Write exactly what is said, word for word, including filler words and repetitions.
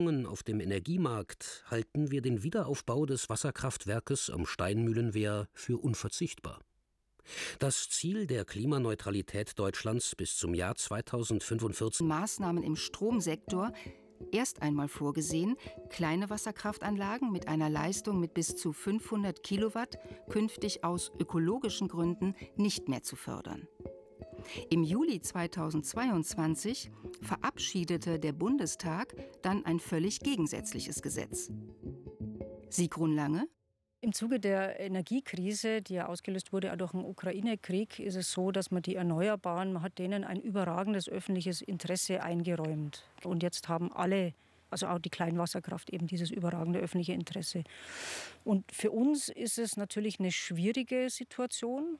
Auf dem Energiemarkt halten wir den Wiederaufbau des Wasserkraftwerkes am Steinmühlenwehr für unverzichtbar. Das Ziel der Klimaneutralität Deutschlands bis zum Jahr zweitausendfünfundvierzig. Maßnahmen im Stromsektor erst einmal vorgesehen, kleine Wasserkraftanlagen mit einer Leistung mit bis zu fünfhundert Kilowatt künftig aus ökologischen Gründen nicht mehr zu fördern. Im Juli zweitausendzweiundzwanzig verabschiedete der Bundestag dann ein völlig gegensätzliches Gesetz. Sigrun Lange: Im Zuge der Energiekrise, die ja ausgelöst wurde durch den Ukraine-Krieg, ist es so, dass man die Erneuerbaren, man hat denen ein überragendes öffentliches Interesse eingeräumt. Und jetzt haben alle, also auch die Kleinwasserkraft, eben dieses überragende öffentliche Interesse. Und für uns ist es natürlich eine schwierige Situation,